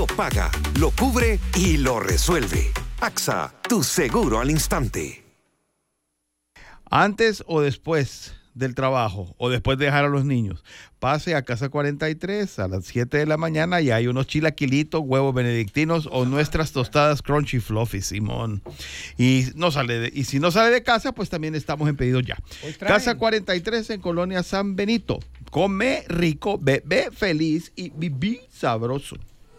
Lo paga, lo cubre y lo resuelve. AXA, tu seguro al instante. Antes o después del trabajo o después de dejar a los niños, pase a Casa 43 a las 7 de la mañana y hay unos chilaquilitos, huevos benedictinos o nuestras tostadas Crunchy Fluffy, Simón. Y si no sale de casa, pues también estamos en pedido ya. Casa 43 en Colonia San Benito. Come rico, bebé feliz y viví sabroso.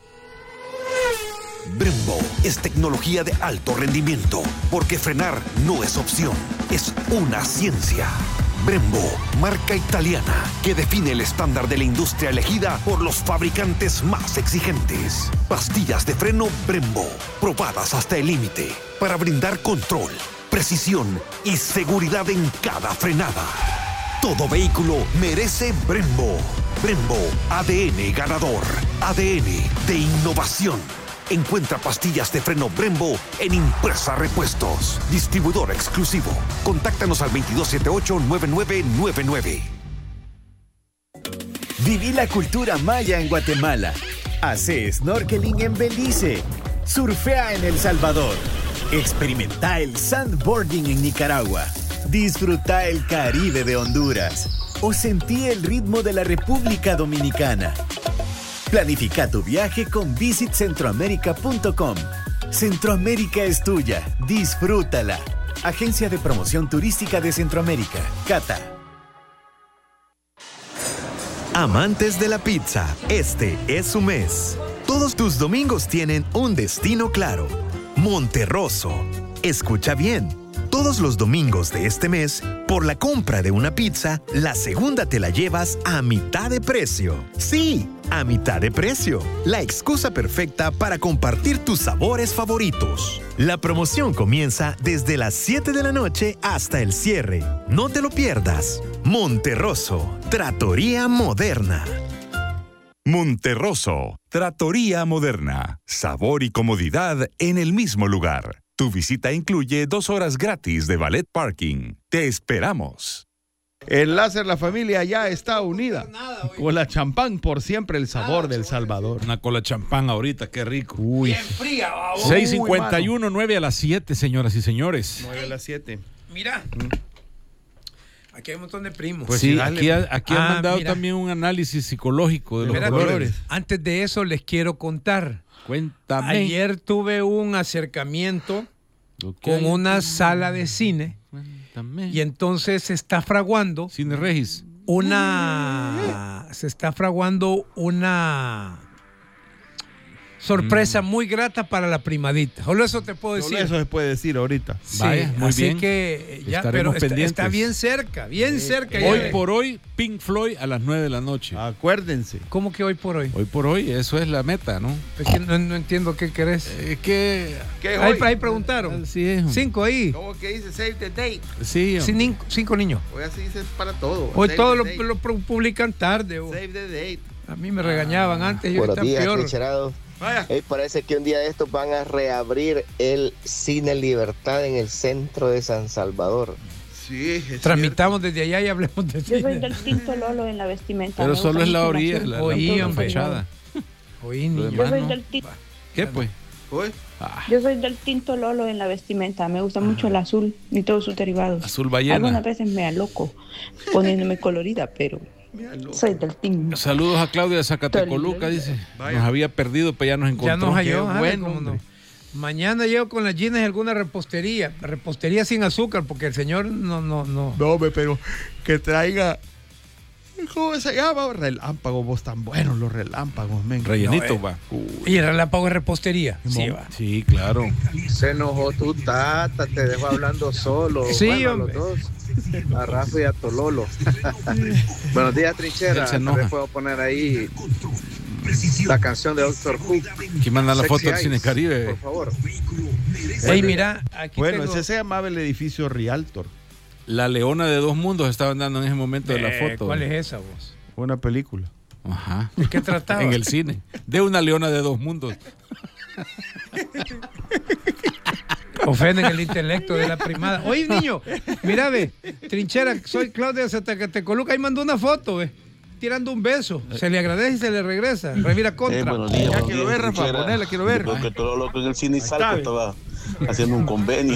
Brembo es tecnología de alto rendimiento, porque frenar no es opción, es una ciencia. Brembo, marca italiana que define el estándar de la industria elegida por los fabricantes más exigentes. Pastillas de freno Brembo, probadas hasta el límite, para brindar control, precisión y seguridad en cada frenada. Todo vehículo merece Brembo. Brembo, ADN ganador, ADN de innovación. Encuentra pastillas de freno Brembo en Impresa Repuestos. Distribuidor exclusivo. Contáctanos al 2278-9999. Viví la cultura maya en Guatemala. Hace snorkeling en Belice. Surfea en El Salvador. Experimenta el sandboarding en Nicaragua. Disfruta el Caribe de Honduras. O sentí el ritmo de la República Dominicana. Planifica tu viaje con visitcentroamerica.com. Centroamérica es tuya. Disfrútala. Agencia de Promoción Turística de Centroamérica. CATA. Amantes de la pizza, este es su mes. Todos tus domingos tienen un destino claro. Monterroso. Escucha bien. Todos los domingos de este mes, por la compra de una pizza, la segunda te la llevas a mitad de precio. Sí, a mitad de precio. La excusa perfecta para compartir tus sabores favoritos. La promoción comienza desde las 7 de la noche hasta el cierre. No te lo pierdas. Monterroso, Trattoria Moderna. Monterroso, Trattoria Moderna. Sabor y comodidad en el mismo lugar. Tu visita incluye 2 horas gratis de valet parking. Te esperamos. El láser, la familia ya está unida. Cola champán, por siempre el sabor del Salvador. Una cola champán ahorita, qué rico. Uy. Bien fría, babo. 6:51, 9 a las 7, señoras y señores. 9 a las 7. Mira. Aquí hay un montón de primos. Pues sí, aquí han mandado también un análisis psicológico de los colores. Antes de eso les quiero contar. Cuéntame. Ayer tuve un acercamiento con una sala de cine. Cuéntame. Y entonces se está fraguando. Cine Regis. Se está fraguando una sorpresa muy grata para la primadita. Solo eso te puedo decir. Solo eso se puede decir ahorita. Sí, vaya, muy así bien. que ya, Estaremos pero pendientes. está bien cerca, bien cerca. Hoy Ya. por hoy, Pink Floyd a las 9 de la noche. Acuérdense. ¿Cómo que hoy por hoy? Hoy por hoy, eso es la meta, ¿no? Es que no entiendo qué querés. ¿Qué Ahí preguntaron. Sí, es. 5 ahí. ¿Cómo que dice save the date? Sí, 5 niños. Hoy así dice para todo. Hoy Save todos the lo publican tarde. Save the date. A mí me regañaban antes y Buenos ahorita días, peor. trincherados. Parece que un día de estos van a reabrir el Cine Libertad en el centro de San Salvador. Sí, transmitamos desde allá y hablemos de Yo cine. soy del tinto Lolo en la vestimenta. Pero Me solo gusta es la mucho orilla, azul. la fachada. Oí, Lo niño. Yo demás soy no. del tinto. ¿Qué pues? Yo soy del tinto Lolo en la vestimenta. Me gusta mucho el azul y todos sus derivados. Azul ballena. Algunas veces me aloco poniéndome colorida, pero soy del tinto. Saludos a Claudia de Zacatecoluca, dice. Vaya. Nos había perdido, pero ya nos encontró. Ya nos halló. Qué Qué bueno, bueno, hombre. Mañana llego con las jeans y alguna repostería. Repostería sin azúcar, porque el señor no. No, pero que traiga. ¿Cómo se llama? Relámpagos, vos tan buenos los relámpagos, men. Rellenito, No, va. Y el relámpago es repostería. Sí, va. Sí, claro. Se enojó tu tata, te dejó hablando solo. Sí, bueno, hombre. los dos. A Rafa y a Tololo. Buenos días, trinchera. Él se enoja. También puedo poner ahí la canción de Doctor Who. Aquí manda la Sexy foto del Eyes, Cine Caribe. por favor. Ey, mira, aquí Bueno, tengo... ese se llamaba el edificio Rialtor. La Leona de Dos Mundos estaban dando en ese momento de la foto. ¿Cuál es esa, vos? Una película. Ajá. ¿De qué trataba? En el cine. De una Leona de Dos Mundos. Ofenden el intelecto de la primada. Oye, niño, mira, ve, trinchera, soy Claudia de Zacatecoluca, ahí mandó una foto, ve. tirando un beso. Se le agradece y se le regresa. Revira contra. Buenos días, Ya quiero ver, Rafa, ponela, quiero ver. Porque todo lo que en el cine Salco estaba haciendo un convenio.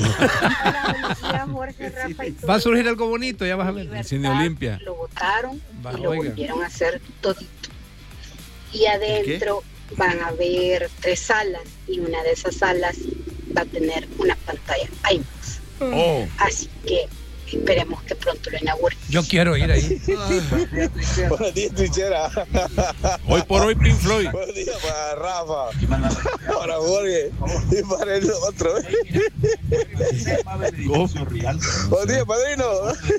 Va a surgir algo bonito, ya vas a ver. El Cine Olimpia. Lo botaron y lo volvieron a hacer todito. Y adentro van a haber 3 salas y una de esas salas va a tener una pantalla IMAX. Así que esperemos que pronto lo inauguren. Yo quiero ir ahí. Buenos días, Trinchera. Hoy por hoy, Pink Floyd. Buenos días para Rafa. Para Jorge. Y para el otro. Buenos días, padrino.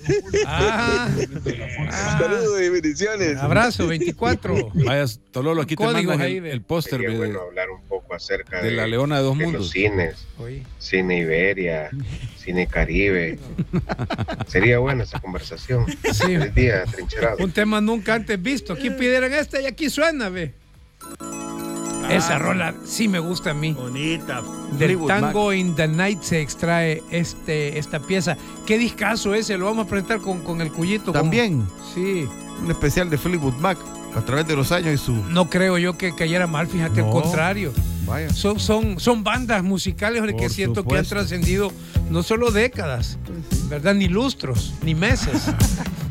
Saludos y bendiciones. Abrazo, 24. Vaya, Tololo, aquí te mandan el póster Sería bueno hablar un poco acerca de la Leona de dos mundos. Los cines. Cine Iberia, Cine Caribe. Sería buena esa conversación. Sí. El día trincherado. Un tema nunca antes visto. Aquí pidieron esta y aquí suena, ve. Esa rola sí me gusta a mí. Bonita. Del Tango in the Night se extrae esta pieza. Qué discazo ese, lo vamos a presentar con el Cuyito. También. Sí. Un especial de Fleetwood Mac a través de los años y su... No creo yo que cayera mal, fíjate, al contrario. Vaya. Son bandas musicales que siento que han trascendido no solo décadas, ¿verdad? Ni lustros, ni meses.